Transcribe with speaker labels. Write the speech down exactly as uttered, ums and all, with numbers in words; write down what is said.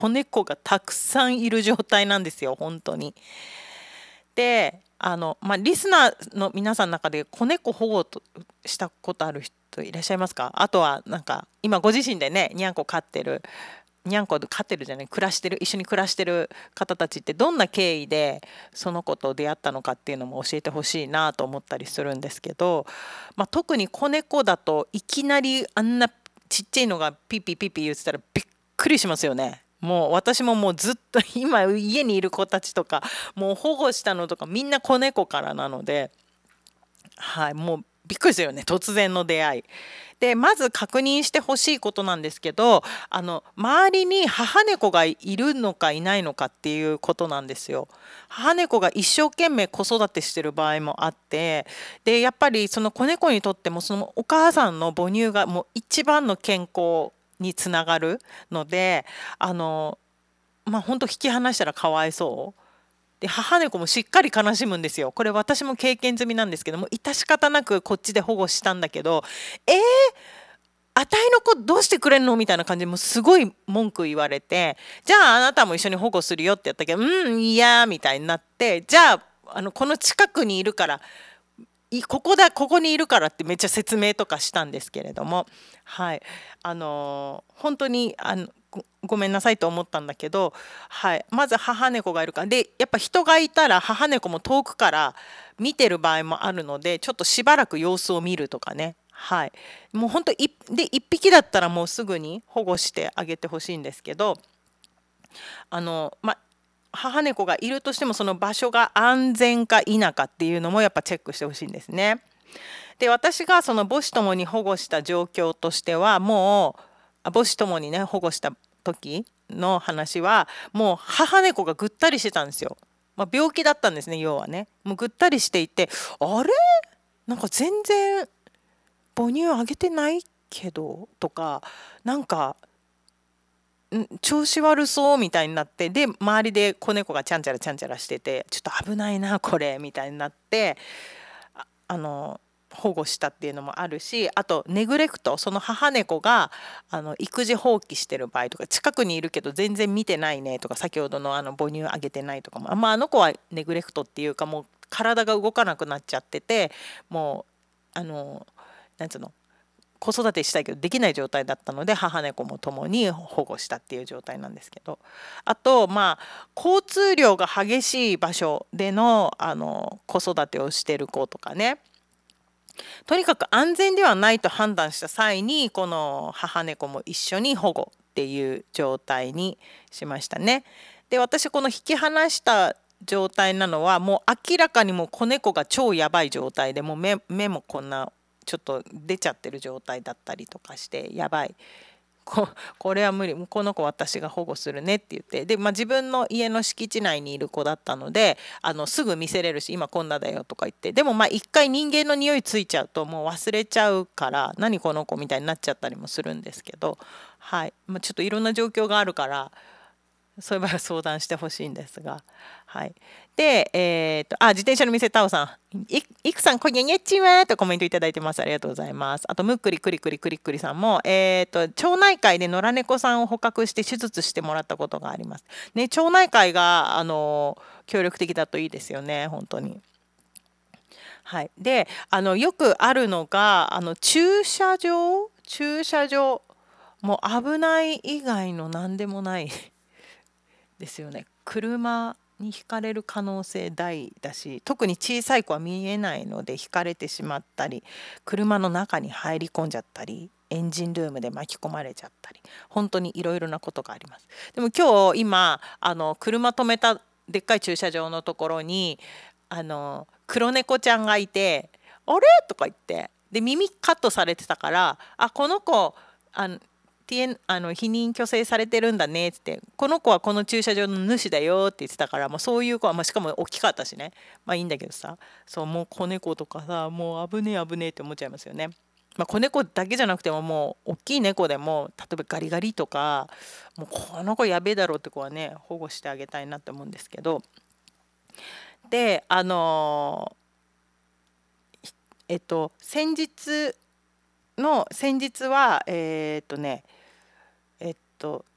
Speaker 1: 子猫がたくさんいる状態なんですよ、本当に。で、あの、まあ、リスナーの皆さんの中で子猫保護としたことある人いらっしゃいますか？あとはなんか今ご自身でね、にゃんこ飼ってる、にゃんこで飼ってるじゃない、暮らしてる、一緒に暮らしてる方たちってどんな経緯でその子と出会ったのかっていうのも教えてほしいなと思ったりするんですけど、まあ、特に子猫だといきなりあんなちっちゃいのがピッピッピッピ言ってたらびっくりしますよね。もう私ももうずっと今家にいる子たちとかもう保護したのとかみんな子猫からなので、はい、もうびっくりするよね、突然の出会い。でまず確認してほしいことなんですけど、あの周りに母猫がいるのかいないのかっていうことなんですよ。母猫が一生懸命子育てしてる場合もあって、でやっぱりその子猫にとってもそのお母さんの母乳がもう一番の健康につながるので、あのまあ本当引き離したらかわいそう。で母猫もしっかり悲しむんですよ。これ私も経験済みなんですけども、致し方なくこっちで保護したんだけど、えー、あたいの子どうしてくれんのみたいな感じでもうすごい文句言われて、じゃああなたも一緒に保護するよってやったけど、うんいやみたいになって、じゃあ、あのこの近くにいるからいここだここにいるからってめっちゃ説明とかしたんですけれども、はいあのー本当にあのごごめんなさいと思ったんだけど、はい、まず母猫がいるからで、やっぱ人がいたら母猫も遠くから見てる場合もあるので、ちょっとしばらく様子を見るとかね。はい、もう本当いでいっぴきだったらもうすぐに保護してあげてほしいんですけど、あのまあ母猫がいるとしてもその場所が安全か否かっていうのもやっぱチェックしてほしいんですね。で私がその母子ともに保護した状況としては、もうあ母子ともにね保護した時の話はもう母猫がぐったりしてたんですよ。まあ、病気だったんですね、要はね。もうぐったりしていて、あれなんか全然母乳あげてないけどとか、なんかん調子悪そうみたいになって、で周りで子猫がちゃんちゃらちゃんちゃらしてて、ちょっと危ないなこれみたいになって、ああの保護したっていうのもあるし、あとネグレクト、その母猫があの育児放棄してる場合とか、近くにいるけど全然見てないねとか、先ほどのあの母乳あげてないとかも、まあ、あの子はネグレクトっていうか、もう体が動かなくなっちゃってて、もうあのなんつうの、子育てしたいけどできない状態だったので母猫も共に保護したっていう状態なんですけど、あとまあ交通量が激しい場所での、あの子育てをしてる子とかね、とにかく安全ではないと判断した際にこの母猫も一緒に保護っていう状態にしましたね。で私この引き離した状態なのはもう明らかにもう子猫が超やばい状態で、もう 目, 目もこんなちょっと出ちゃってる状態だったりとかしてやばい、ここれは無理、この子私が保護するねって言って、で、まあ、自分の家の敷地内にいる子だったので、あのすぐ見せれるし今こんなだよとか言って、でもまあ一回人間の匂いついちゃうともう忘れちゃうから、何この子みたいになっちゃったりもするんですけど、はい、まあ、ちょっといろんな状況があるから、そういう場合は相談してほしいんですが、はい。で、えっと、あ、自転車の店タオさん、い、いくさん、こんにちはとコメントいただいてます。ありがとうございます。あと、むっくりくりくりくりくりさんも、えっと、町内会で野良猫さんを捕獲して手術してもらったことがあります。ね、町内会が、あの、協力的だといいですよね、本当に。はい。で、あの、よくあるのが、あの、駐車場駐車場。もう危ない以外の何でもないですよね。車にひかれる可能性大だし、特に小さい子は見えないのでひかれてしまったり、車の中に入り込んじゃったり、エンジンルームで巻き込まれちゃったり、本当にいろいろなことがあります。でも今日今あの車止めたでっかい駐車場のところにあの黒猫ちゃんがいて、あれとか言って、で耳カットされてたから、あこの子あの ティーエヌ あの否認虚勢されてるんだねって、この子はこの駐車場の主だよって言ってたから、もうそういう子は、まあ、しかも大きかったしね、まあいいんだけどさ、そうもう子猫とかさ、もう危ねえ危ねえって思っちゃいますよね。まあ、子猫だけじゃなくてももう大きい猫でも例えばガリガリとか、もうこの子やべえだろうって子はね保護してあげたいなって思うんですけど、であのえっと先日の先日はえーっとねえっと